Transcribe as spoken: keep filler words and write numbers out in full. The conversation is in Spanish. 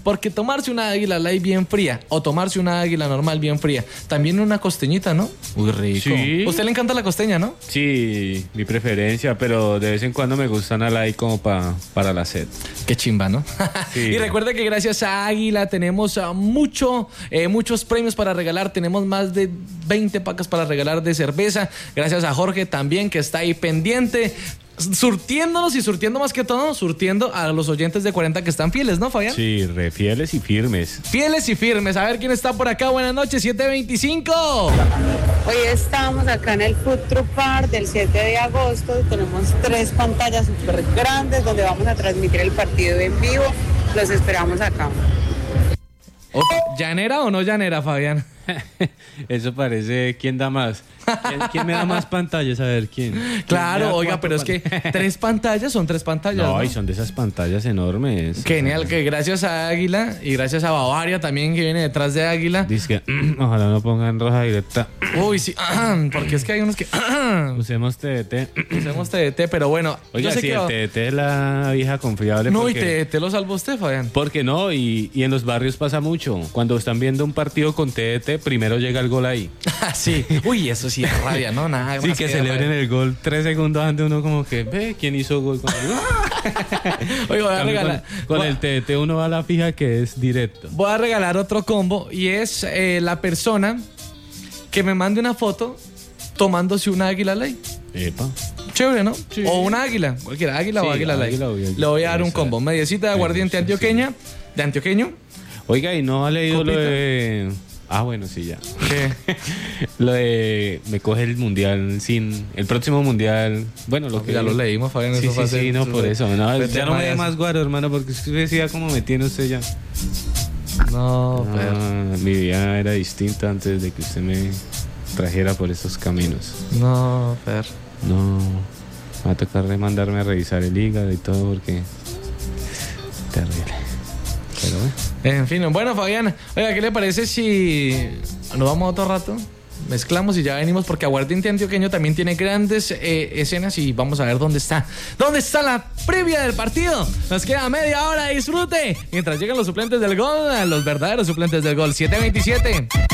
porque tomarse una Águila Light bien fría o tomarse una Águila normal bien fría, también una costeñita, ¿no? Uy, rico. Sí. ¿Usted le encanta la costeña, no? Sí, mi preferencia, pero de vez en cuando me gusta una light como pa, para la sed. Qué chimba, ¿no? Sí. Y recuerde que gracias a Águila tenemos uh, mucho, eh, muchos premios para regalar. Tenemos más de veinte pacas para regalar de cerveza. Gracias a Jorge también, que está ahí pendiente, surtiéndonos y surtiendo más que todo, surtiendo a los oyentes de cuarenta que están fieles, ¿no, Fabián? Sí, re fieles y firmes. Fieles y firmes. A ver quién está por acá. Buenas noches, siete veinticinco. Hoy estamos acá en el Food Truck Park del siete de agosto y tenemos tres pantallas súper grandes donde vamos a transmitir el partido en vivo. Los esperamos acá. Oh, ¿llanera o no llanera, Fabián? Eso parece, ¿quién da más? ¿Quién, quién me da más pantallas? A ver, ¿quién? ¿Quién Claro, me da oiga, cuatro pero es que pantallas? tres pantallas son tres pantallas. No, ¿no? y son de esas pantallas enormes. Genial, que gracias a Águila y gracias a Bavaria también, que viene detrás de Águila. Dice que mm, ojalá no pongan roja directa. Uy, sí, porque es que hay unos que Usemos T D T. usemos T D T, pero bueno. Oiga, yo sé sí, que el T D T es la vieja confiable. no, y porque, T D T lo salvó usted, Fabián. porque no, y, y en los barrios pasa mucho. Cuando están viendo un partido con T D T, primero llega el gol ahí. Sí. Uy, eso sí es rabia, ¿no? Nada. Sí, más que de celebren rabia. el gol tres segundos antes, uno como que, ve, ¿quién hizo gol? Con el, Oye, voy a Cambio regalar. con, con voy, el T D T uno va a la fija que es directo. voy a regalar otro combo y es eh, la persona que me mande una foto tomándose una Águila Light. Epa. Chévere, ¿no? Sí. O una águila, cualquiera, águila Sí, o águila light. águila o águila. Le voy a dar un Esa. combo. Mediecita de aguardiente Eso, sí, antioqueña, de antioqueño. Oiga, ¿y no ha leído ¿Copita? lo de...? Ah, bueno, sí, ya. ¿Qué? Lo de... Me coge el mundial sin... El próximo mundial... Bueno, lo que... Ya lo leímos, Fabián. Sí, eso sí, fue hace- sí, no, por eso. No, Vete ya no me mayas. dé más guaro, hermano, porque usted decía cómo me tiene usted ya. No, pero... Ah, mi vida era distinta antes de que usted me trajera por estos caminos. No, Fer. No, me va a tocar de mandarme a revisar el hígado y todo porque... Terrible. Pero bueno. En fin, bueno, Fabián, oiga, ¿qué le parece si nos vamos otro rato? Mezclamos y ya venimos porque Aguardiente Antioqueño también tiene grandes eh, escenas y vamos a ver dónde está. ¿Dónde está la previa del partido? Nos queda media hora, disfrute. Mientras llegan los suplentes del gol, los verdaderos suplentes del gol. siete veintisiete.